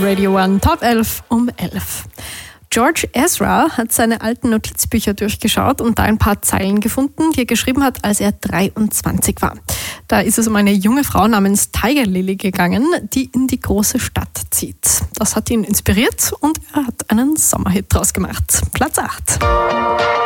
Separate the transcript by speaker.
Speaker 1: Radio 1 Top 11 um 11. George Ezra hat seine alten Notizbücher durchgeschaut und da ein paar Zeilen gefunden, die er geschrieben hat, als er 23 war. Da ist es um eine junge Frau namens Tiger Lily gegangen, die in die große Stadt zieht. Das hat ihn inspiriert und er hat einen Sommerhit draus gemacht. Platz 8.